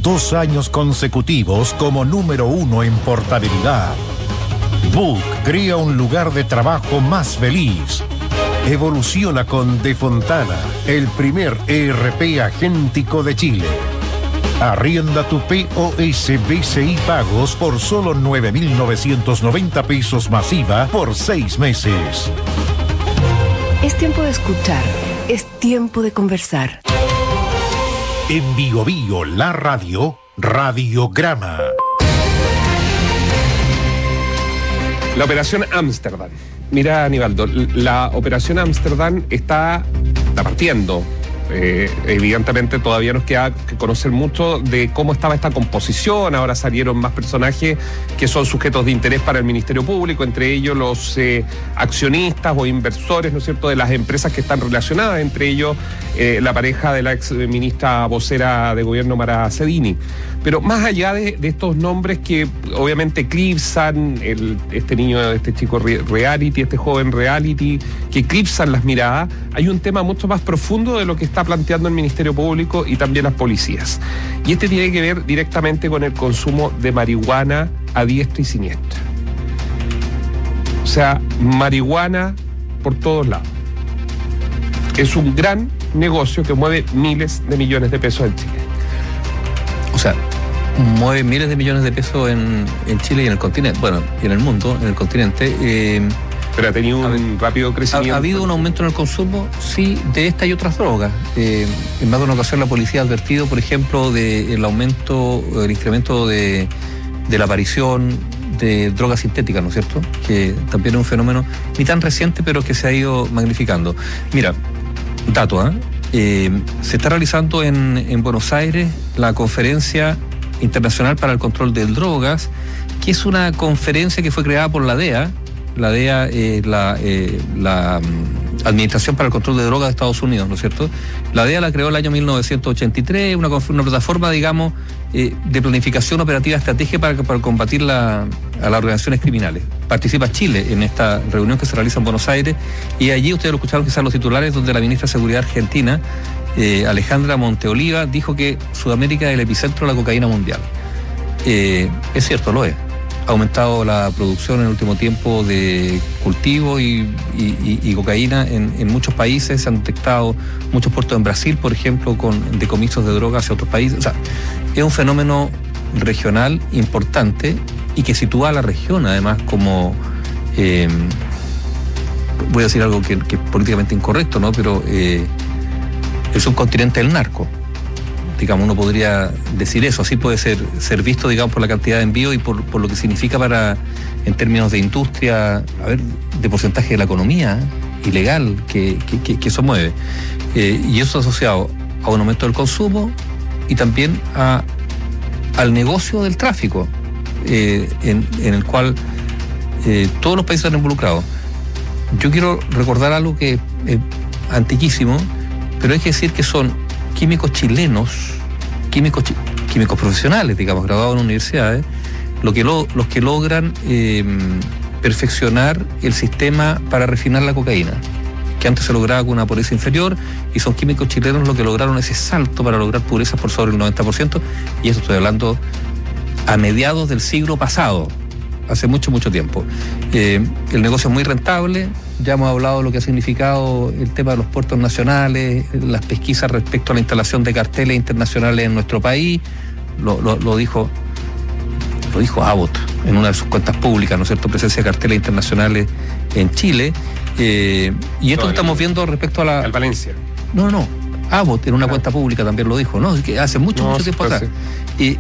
2 años consecutivos como número 1 en portabilidad. Book crea un lugar de trabajo más feliz. Evoluciona con De Fontana, el primer ERP agéntico de Chile. Arrienda tu POS BCI Pagos por solo 9.990 pesos masiva por 6 meses. Es tiempo de escuchar, es tiempo de conversar. En Bio Bio, la radio, Radiograma. La Operación Ámsterdam. Mira, Aníbaldo, la Operación Ámsterdam está partiendo. Evidentemente todavía nos queda que conocer mucho de cómo estaba esta composición. Ahora salieron más personajes que son sujetos de interés para el Ministerio Público, entre ellos los accionistas o inversores, ¿no es cierto?, de las empresas que están relacionadas, entre ellos la pareja de la ex ministra vocera de gobierno Mara Cedini. Pero más allá de estos nombres que obviamente eclipsan este chico reality, este joven reality, que eclipsan las miradas, hay un tema mucho más profundo de lo que está planteando el Ministerio Público y también las policías. Y este tiene que ver directamente con el consumo de marihuana a diestra y siniestra. O sea, marihuana por todos lados. Es un gran negocio que mueve miles de millones de pesos en Chile. O sea, mueve miles de millones de pesos en Chile y en el continente, bueno, y en el mundo, en el continente. Pero ha tenido un rápido crecimiento. ¿Ha habido un aumento en el consumo? Sí, de esta y otras drogas. En más de una ocasión la policía ha advertido, por ejemplo, del aumento, el incremento de la aparición de drogas sintéticas, ¿no es cierto? Que también es un fenómeno ni tan reciente, pero que se ha ido magnificando. Mira, dato, se está realizando en Buenos Aires la Conferencia Internacional para el Control de Drogas, que es una conferencia que fue creada por la DEA. La DEA, la Administración para el Control de Drogas de Estados Unidos, ¿no es cierto? La DEA la creó el año 1983, una plataforma, digamos, de planificación operativa estratégica para combatir a las organizaciones criminales. Participa Chile en esta reunión que se realiza en Buenos Aires, y allí ustedes lo escucharon quizás los titulares, donde la ministra de Seguridad argentina, Alejandra Monteoliva, dijo que Sudamérica es el epicentro de la cocaína mundial. Es cierto, lo es. Ha aumentado la producción en el último tiempo de cultivo y cocaína en muchos países. Se han detectado muchos puertos en Brasil, por ejemplo, con decomisos de drogas hacia otros países. O sea, es un fenómeno regional importante y que sitúa a la región, además, como... voy a decir algo que es políticamente incorrecto, ¿no? Pero es un continente del narco. Digamos, uno podría decir eso, así puede ser visto, digamos, por la cantidad de envíos y por lo que significa en términos de industria, de porcentaje de la economía ilegal que eso mueve. Y eso asociado a un aumento del consumo y también al negocio del tráfico, en el cual todos los países están involucrados. Yo quiero recordar algo que es antiquísimo, pero hay que decir que son químicos chilenos, químicos profesionales, digamos, graduados en universidades, los que logran perfeccionar el sistema para refinar la cocaína, que antes se lograba con una pureza inferior, y son químicos chilenos los que lograron ese salto para lograr purezas por sobre el 90%, y eso estoy hablando a mediados del siglo pasado, hace mucho, mucho tiempo. El negocio es muy rentable. Ya hemos hablado de lo que ha significado el tema de los puertos nacionales, las pesquisas respecto a la instalación de carteles internacionales en nuestro país. Lo dijo Abbott en una de sus cuentas públicas, ¿no es cierto? Presencia de carteles internacionales en Chile. Y esto que estamos viendo respecto a la... Al Valencia. No. Abbott en una cuenta pública también lo dijo, ¿no? Que hace mucho tiempo atrás. Y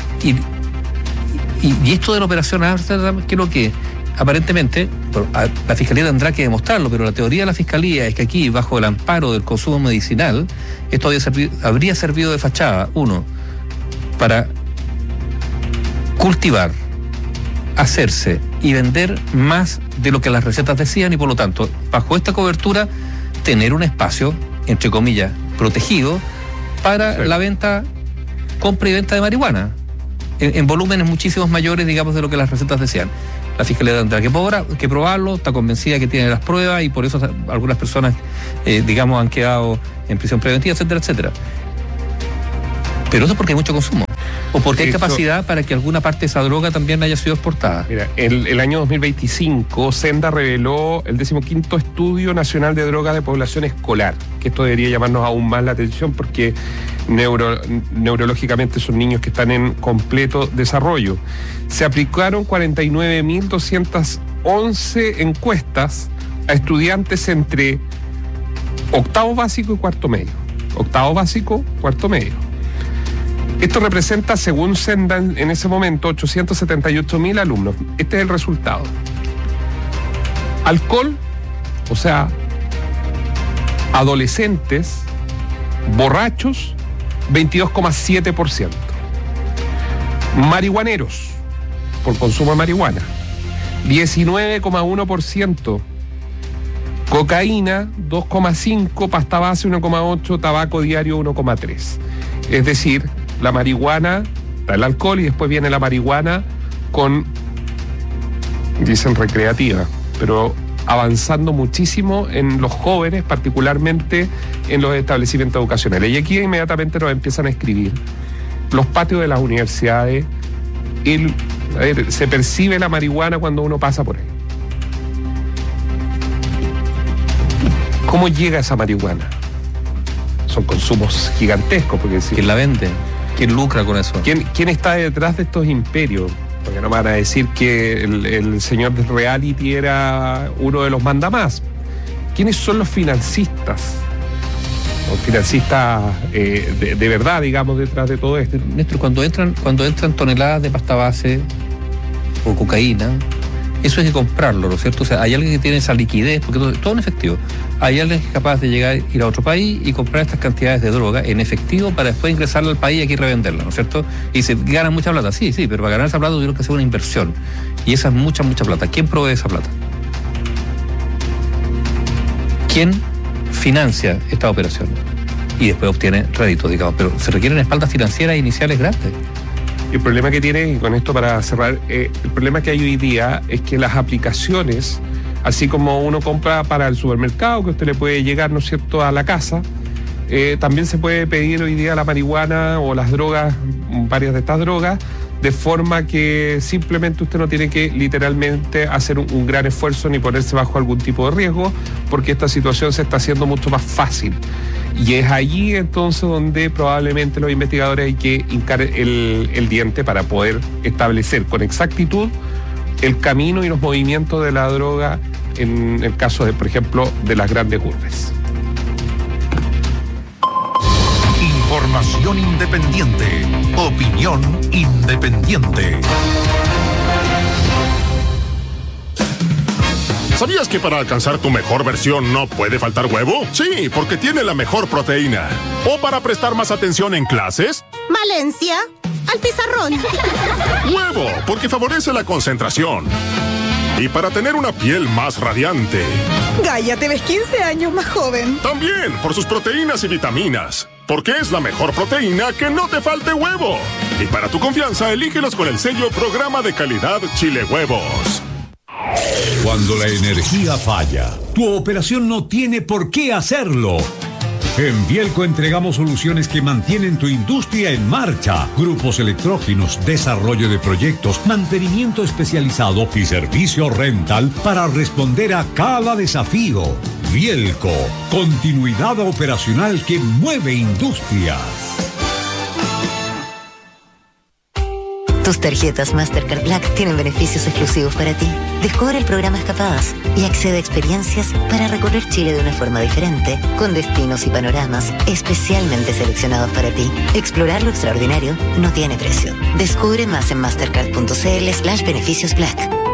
esto de la operación Amsterdam, que es lo que aparentemente la Fiscalía tendrá que demostrarlo, pero la teoría de la Fiscalía es que aquí, bajo el amparo del consumo medicinal, esto habría servido de fachada, para cultivar, hacerse y vender más de lo que las recetas decían, y por lo tanto, bajo esta cobertura, tener un espacio, entre comillas, protegido para la venta, compra y venta de marihuana, en volúmenes muchísimos mayores, digamos, de lo que las recetas decían. La Fiscalía tendrá que probarlo, está convencida que tiene las pruebas, y por eso algunas personas, digamos, han quedado en prisión preventiva, etcétera, etcétera. Pero eso es porque hay mucho consumo. O porque hay Esto- capacidad para que alguna parte de esa droga también haya sido exportada. Mira, el año 2025, Senda reveló el 15º Estudio Nacional de Drogas de Población Escolar, que esto debería llamarnos aún más la atención porque neurológicamente son niños que están en completo desarrollo. Se aplicaron 49.211 encuestas a estudiantes entre octavo básico y cuarto medio. Octavo básico, cuarto medio. Esto representa, según Senda, en ese momento, 878.000 alumnos. Este es el resultado. Alcohol, o sea, adolescentes, borrachos, 22,7%. Marihuaneros, por consumo de marihuana, 19,1%. Cocaína, 2,5%, pasta base, 1,8%, tabaco diario, 1,3%. Es decir, la marihuana, el alcohol y después viene la marihuana con, dicen recreativa, pero avanzando muchísimo en los jóvenes, particularmente en los establecimientos educacionales. Y aquí inmediatamente nos empiezan a escribir los patios de las universidades. Se percibe la marihuana cuando uno pasa por ahí. ¿Cómo llega esa marihuana? Son consumos gigantescos, porque si ¿Quién la vende? ¿Quién lucra con eso? ¿Quién está detrás de estos imperios? Porque no me van a decir que el señor de reality era uno de los mandamás. ¿Quiénes son los financistas? Los financistas de verdad, digamos, detrás de todo esto. Néstor, cuando entran toneladas de pasta base o cocaína, eso hay que comprarlo, ¿no es cierto? O sea, hay alguien que tiene esa liquidez, porque todo en efectivo. Hay alguien que es capaz de ir a otro país y comprar estas cantidades de droga en efectivo para después ingresarla al país y aquí revenderla, ¿no es cierto? Y se ganan mucha plata, sí, pero para ganar esa plata tuvieron que hacer una inversión. Y esa es mucha plata. ¿Quién provee esa plata? ¿Quién financia esta operación? Y después obtiene réditos, digamos. Pero se requieren espaldas financieras iniciales grandes. El problema que tiene, y con esto para cerrar, el problema que hay hoy día es que las aplicaciones, así como uno compra para el supermercado, que usted le puede llegar, ¿no es cierto?, a la casa, también se puede pedir hoy día la marihuana o las drogas, varias de estas drogas, de forma que simplemente usted no tiene que literalmente hacer un gran esfuerzo ni ponerse bajo algún tipo de riesgo, porque esta situación se está haciendo mucho más fácil. Y es allí entonces donde probablemente los investigadores hay que hincar el diente para poder establecer con exactitud el camino y los movimientos de la droga en el caso de, por ejemplo, de las grandes urbes. Información independiente. Opinión independiente. ¿Sabías que para alcanzar tu mejor versión no puede faltar huevo? Sí, porque tiene la mejor proteína. ¿O para prestar más atención en clases? Valencia, al pizarrón. Huevo, porque favorece la concentración. Y para tener una piel más radiante. Gaia, te ves 15 años más joven. También por sus proteínas y vitaminas. Porque es la mejor proteína que no te falte huevo. Y para tu confianza, elígelos con el sello Programa de Calidad Chile Huevos. Cuando la energía falla, tu operación no tiene por qué hacerlo. En Vielco entregamos soluciones que mantienen tu industria en marcha. Grupos electrógenos, desarrollo de proyectos, mantenimiento especializado y servicio rental para responder a cada desafío. Vielco, continuidad operacional que mueve industrias. Tus tarjetas Mastercard Black tienen beneficios exclusivos para ti. Descubre el programa Escapadas y accede a experiencias para recorrer Chile de una forma diferente, con destinos y panoramas especialmente seleccionados para ti. Explorar lo extraordinario no tiene precio. Descubre más en mastercard.cl/beneficios Black.